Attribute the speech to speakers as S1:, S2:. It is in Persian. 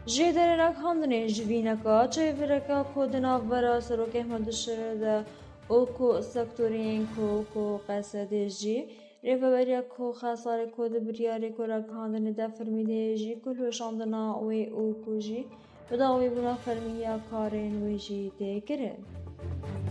S1: جی در رکاندن جوینکا چه ورکا کودنا ورا سروک مدشرده او کو سکتورین کو قصد جی ریفبریا کو خسار کود بریاری کو رکاندن دفرمیده جی کلوشاندنا او کو جی بداوی بنا فرمیا کارین ویجی تکرن.